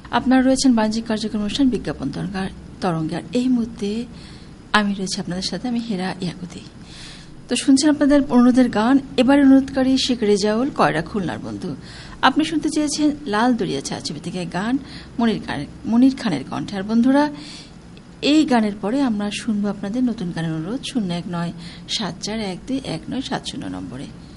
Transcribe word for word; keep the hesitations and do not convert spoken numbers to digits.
আপনারা রয়েছেন বাণিজ্যিক কার্যক্রম অনুষ্ঠান বিজ্ঞাপন তরঙ্গে। আর এই মুহূর্তে আমি রয়েছি আপনাদের সাথে, আমি হেরা ইয়াকুতি। তো শুনছেন আপনাদের অনুরোধের গান। এবার অনুরোধকারী শেখ রেজাউল, কয়রা, খুলনার বন্ধু। আপনি শুনতে চেয়েছেন লাল দরিয়া চা ছবি থেকে গান, মনির মনির খানের কণ্ঠে। আর বন্ধুরা, এই গানের পরে আমরা শুনবো আপনাদের নতুন গানের অনুরোধ শূন্য এক নয় সাত চার এক দুই এক নয় সাত শূন্য নম্বরে।